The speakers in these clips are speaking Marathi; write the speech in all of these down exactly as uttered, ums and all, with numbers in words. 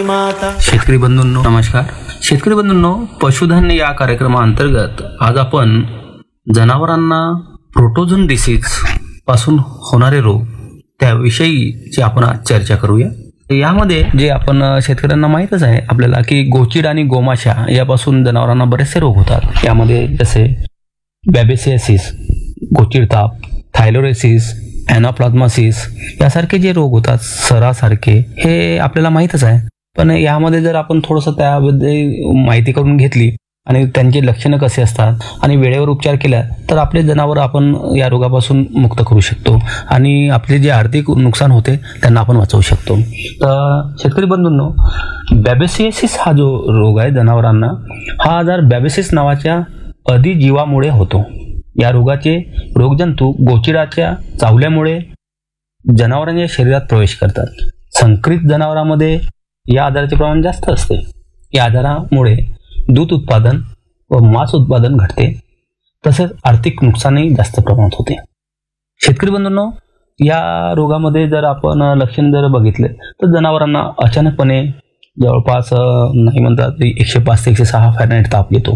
माता. शेतकरी बंधूंनो नमस्कार. शेतकरी बंधूंनो, पशुधन या कार्यक्रमाअंतर्गत आज आपण जनावरांना प्रोटोझोन डिसीज पासून होणारे रोग त्याविषयीची आपण आज चर्चा करूया. यामध्ये जे आपण शेतकऱ्यांना माहीतच आहे आपल्याला की गोचिड आणि गोमाशा यापासून जनावरांना बरेचसे रोग होतात. यामध्ये जसे बॅबेसियासिस, गोचिड ताप, थायरोसिस, एनाप्लाझ्मासिस यासारखे जे रोग होतात, सरासारखे, हे आपल्याला माहीतच आहे. पण यामध्ये जर आपण थोडंसं त्याबद्दल माहिती करून घेतली आणि त्यांची लक्षणं कसे असतात आणि वेळेवर उपचार केला तर आपले जनावर आपण या रोगापासून मुक्त करू शकतो आणि आपले जे आर्थिक नुकसान होते त्यांना आपण वाचवू शकतो. तर शेतकरी बंधूंनो, बॅबेसियासिस हा जो रोग आहे जनावरांना, हा आजार बॅबेसिस नावाच्या अधिजीवामुळे होतो. या रोगाचे रोगजंतू गोचिडाच्या चावल्यामुळे जनावरांच्या शरीरात प्रवेश करतात. संकरित जनावरांमध्ये या आजाराचे प्रमाण जास्त असते. या आजारामुळे दूध उत्पादन व मांस उत्पादन घटते, तसेच आर्थिक नुकसानही जास्त प्रमाणात होते. शेतकरी बंधूंनो, या रोगामध्ये जर आपण लक्षण जर बघितले तर जनावरांना अचानकपणे जवळपास नाही म्हणतात एकशे पाच ते एकशे सहा फॅरेनहाइट ताप येतो.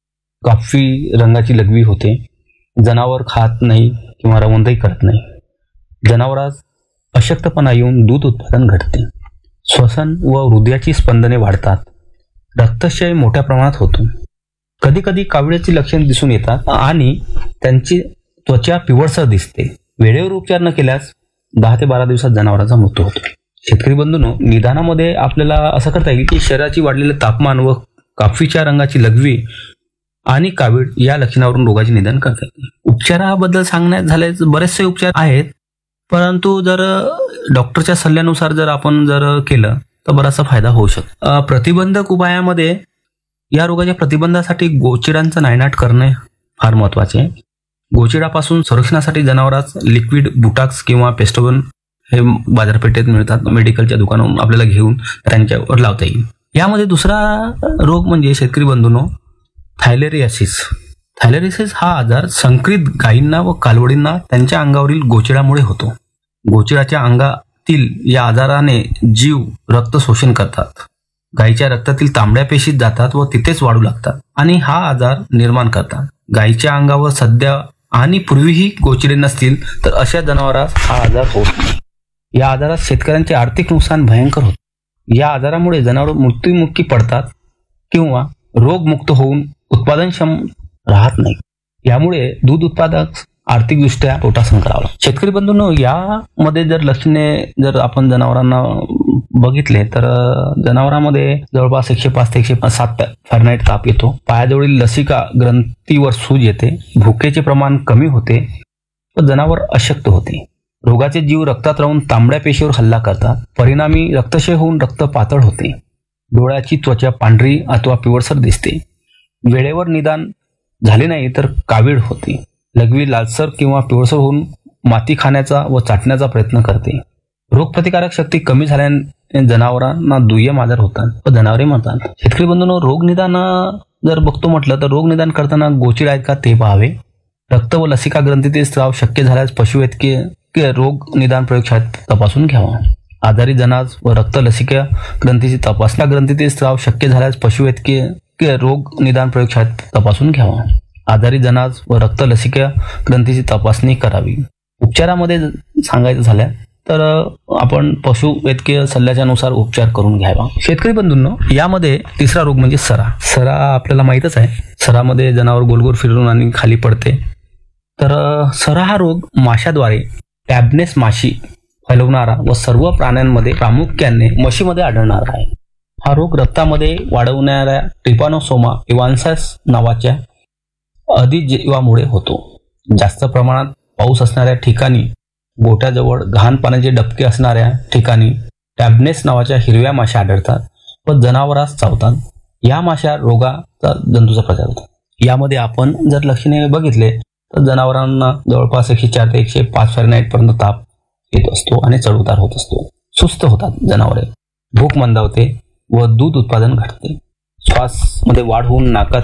काफी रंगाची लघवी होते. जनावर खात नाही किंवा रवंदही करत नाही. जनावरास अशक्तपणा येऊन दूध उत्पादन घटते. श्वसन व हृदयाची स्पंदने वाढतात. रक्तक्षय मोठ्या प्रमाणात होतो. कधी कधी कावळ्याची लक्षणे दिसून येतात आणि त्यांची त्वचा पिवळसर दिसते. वेळेवर उपचार न केल्यास दहा ते बारा दिवसात जनावरांचा मृत्यू होतो. शेतकरी बंधूंनो, निदानामध्ये आपल्याला असं करता येईल की शरीराची वाढलेले तापमान व काफीच्या रंगाची लघवी आणि कावीळ या लक्षणावरून रोगाचे निदान करता येते. उपचाराबद्दल सांगण्यात झाले बरेचसे उपचार आहेत, परंतु जर डॉक्टरच्या सल्ल्यानुसार जर आपण जर केलं तर बराचसा फायदा होऊ शकतो. प्रतिबंधक उपायामध्ये या रोगाच्या प्रतिबंधासाठी गोचिडांचा नायनाट करणे फार महत्वाचे आहे. गोचिडापासून संरक्षणासाठी जनावरांस लिक्विड बुटाक्स किंवा पेस्टोबन हे बाजारपेठेत मिळतात. मेडिकलच्या दुकानातून आपल्याला घेऊन त्यांच्यावर लावता येईल. यामध्ये दुसरा रोग म्हणजे शेतकरी बंधूंनो, थायलेरियासिस. थायलेरियासिस हा आजार संकरित गायींना व कालवडींना त्यांच्या अंगावरील गोचिडामुळे होतो. गोचिडाच्या अंगातील या आजाराने जीव रक्त शोषण करतात. गायीच्या रक्तातील तांबड्या पेशीत जातात व तिथेच वाढू लागतात आणि हा आजार निर्माण करतात. गायीच्या अंगावर सध्या आणि पूर्वीही गोचिडे नसतील तर अशा जनावरांस हा आजार होत नाही. या आजारात शेतकऱ्यांचे आर्थिक नुकसान भयंकर होते. या आजारामुळे जनावर मृत्युमुखी पडतात किंवा रोगमुक्त होऊन उत्पादनक्षम राहत नाही. यामुळे दूध उत्पादक आर्थिकदृष्ट्या तोटा सहन करावा. शेतकरी बंधूंनो, यामध्ये जर लक्षणे जर आपण जनावरांना बघितले तर जनावरांमध्ये जवळपास एकशे पाच ते एकशे सात फॅरेनहाइट ताप येतो. पायाजवळील लसिका ग्रंथीवर सूज येते. भुकेचे प्रमाण कमी होते व जनावर अशक्त होते. रोगाचे जीव रक्तात राहून तांबड्या पेशीवर हल्ला करतात. परिणामी रक्तक्षय होऊन रक्त पातळ होते. डोळ्याची त्वचा पांढरी अथवा पिवळसर दिसते. वेळेवर निदान झाले नाही तर कावीळ होते. लघवी लालसर किंवा पिवळसर होऊन माती खाण्याचा व चाटण्याचा प्रयत्न करते. रोगप्रतिकारक शक्ती कमी झाल्याने जनावरांना दुय्यम आजार होतात व जनावरे मरतात. शेतकरी बंधूंनो, रोग निदान जर बघतो म्हटलं तर रोग निदान करताना गोचिड आहेत का ते पाहावे. रक्त व लसिका ग्रंथीतील स्राव शक्य झाल्यास पशुवैद्यकीय रोग निदान प्रयोगशाळेत तपासून घ्यावा. आजारी जनाज व रक्त लसिका ग्रंथीची तपासणी ग्रंथीतील स्राव शक्य झाल्यास पशुवैद्यकीय रोग निदान प्रयोगशाळेत तपासून घ्यावा. आजारी जनाज व रक्त लसिका ग्रंथीची तपासणी करावी. उपचारामध्ये सांगायचं झाल्या तर आपण पशुवैद्यकीय सल्ल्याच्यानुसार उपचार करून घ्यावा. शेतकरी बंधूंनो, यामध्ये तिसरा रोग म्हणजे सरा. सरा आपल्याला माहीतच आहे. सरामध्ये जनावर गोलगोल फिरून आणि खाली पडते. तर सरा हा रोग माशाद्वारे टॅबनेस माशी फैलवणारा व सर्व प्राण्यांमध्ये प्रामुख्याने म्हशीमध्ये आढळणारा आहे. हा रोग रक्तामध्ये वाढवणाऱ्या ट्रिपानोसोमा इव्हान्सस नावाच्या अधिजीवामुळे होतो. जास्त प्रमाणात पाऊस असणाऱ्या ठिकाणी, गोठ्याजवळ घाण पाण्याचे डबके असणाऱ्या ठिकाणी टॅबनेस नावाच्या हिरव्या माशा आढळतात व जनावरास चावतात. या माशा रोगाचा जंतूचा प्रचार होतात. यामध्ये आपण जर लक्षणे बघितले तर जनावरांना जवळपास एकशे चार ते एकशे पाच फॅरेनहाइट पर्यंत ताप येत असतो आणि चढउतार होत असतो. सुस्त होतात जनावरे. भूक मंदावते व दूध उत्पादन घटते. श्वास मध्ये वाढ होऊन नाकात